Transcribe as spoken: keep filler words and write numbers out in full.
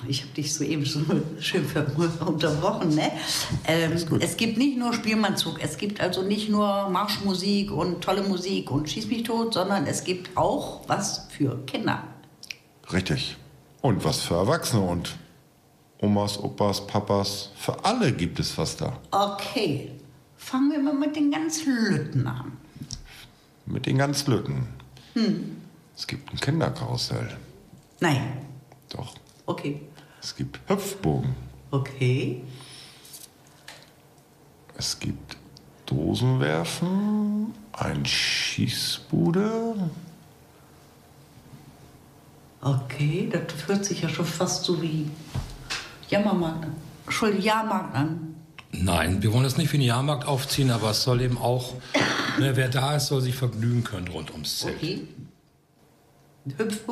ich habe dich soeben so schön unterbrochen. Ne? Ähm, es gibt nicht nur Spielmannszug, es gibt also nicht nur Marschmusik und tolle Musik und Schieß mich tot, sondern es gibt auch was für Kinder. Richtig. Und was für Erwachsene und Omas, Opas, Papas. Für alle gibt es was da. Okay, fangen wir mal mit den ganz Lütten an. Mit den ganz Lütten? Hm. Es gibt ein Kinderkarussell. Nein. Doch. Okay. Es gibt Hüpfbogen. Okay. Es gibt Dosenwerfen, ein Schießbude. Okay, das hört sich ja schon fast so wie Jammermarkt an. Entschuldigung, Jahrmarkt an. Nein, wir wollen das nicht wie einen Jahrmarkt aufziehen, aber es soll eben auch, ne, wer da ist, soll sich vergnügen können rund ums Zelt. Okay. Hüpfbogen.